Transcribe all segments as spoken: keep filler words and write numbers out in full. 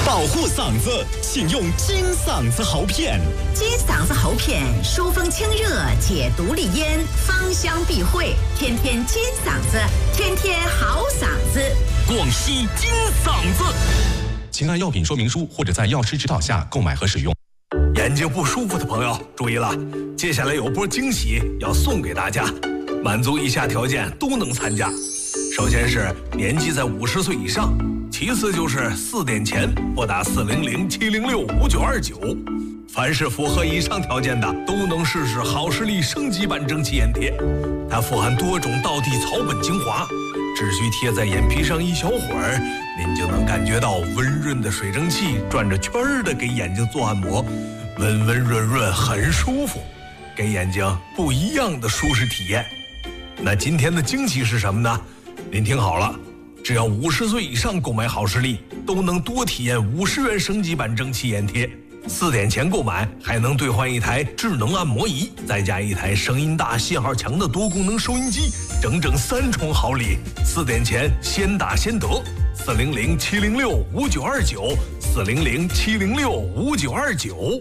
保护嗓子，请用金嗓子喉片。 金嗓子喉片疏风清热，解毒利咽，芳香避秽，天天金嗓子，天天好嗓子。 广西金嗓子， 请按药品说明书或者在药师指导下购买和使用。 眼睛不舒服的朋友注意了，接下来有波惊喜要送给大家，满足以下条件都能参加。首先是年纪在五十岁以上，其次就是四点前拨打四零零七零六五九二九。凡是符合以上条件的，都能试试好视力升级版蒸汽眼贴。它富含多种道地草本精华，只需贴在眼皮上一小会儿，您就能感觉到温润的水蒸气转着圈儿的给眼睛做按摩，温温润润，很舒服，给眼睛不一样的舒适体验。那今天的惊喜是什么呢？您听好了，只要五十岁以上购买好视力，都能多体验五十元升级版蒸汽眼贴。四点前购买还能兑换一台智能按摩仪，再加一台声音大、信号强的多功能收音机，整整三重好礼。四点前先打先得，四零零七零六五九二九，四零零七零六五九二九。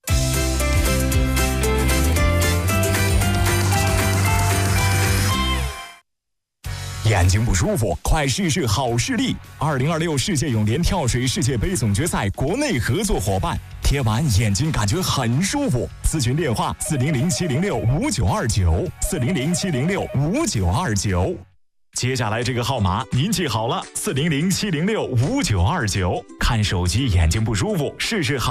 眼睛不舒服，快试试好视力！二零二六世界泳联跳水世界杯总决赛国内合作伙伴，贴完眼睛感觉很舒服。咨询电话：四零零七零六五九二九，四零零七零六五九二九。接下来这个号码您记好了：四零零七零六五九二九。看手机眼睛不舒服，试试好。